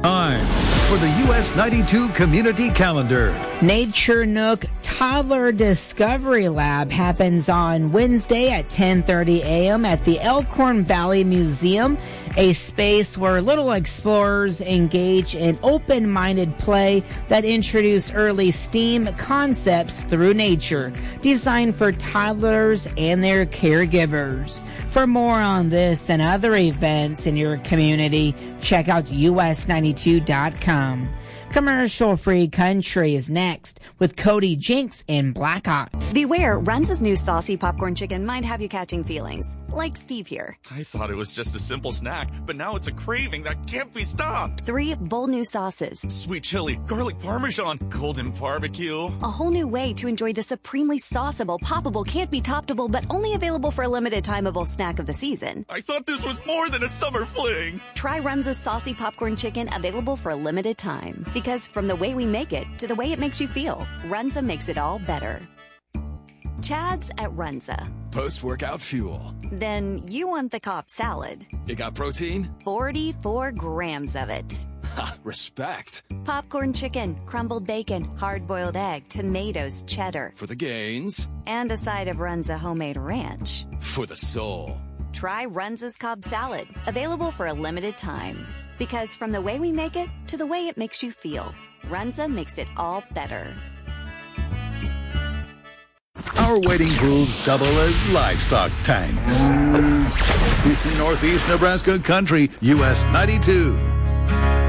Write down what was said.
Time for the US 92 Community Calendar. Nature Nook Toddler Discovery Lab happens on Wednesday at 10:30 a.m. at the Elkhorn Valley Museum, a space where little explorers engage in open-minded play that introduce early STEAM concepts through nature, designed for toddlers and their caregivers. For more on this and other events in your community, check out us92.com. Commercial-free country is next with Cody Jinks in Black Hawk. Beware, Runza's new saucy popcorn chicken might have you catching feelings, like Steve here. I thought it was just a simple snack, but now it's a craving that can't be stopped. 3 bold new sauces. Sweet chili, garlic parmesan, golden barbecue. A whole new way to enjoy the supremely sauceable, poppable, can't be toppable, but only available for a limited timeable snack of the season. I thought this was more than a summer fling. Try Runza's saucy popcorn chicken, available for a limited time. Because from the way we make it to the way it makes you feel, Runza makes it all better. Chad's at Runza. Post-workout fuel. Then you want the Cobb salad. You got protein? 44 grams of it. Ha, respect. Popcorn chicken, crumbled bacon, hard-boiled egg, tomatoes, cheddar. For the gains. And a side of Runza homemade ranch. For the soul. Try Runza's Cobb salad, available for a limited time. Because from the way we make it to the way it makes you feel, Runza makes it all better. Our wading pools double as livestock tanks. Northeast Nebraska Country, US 92.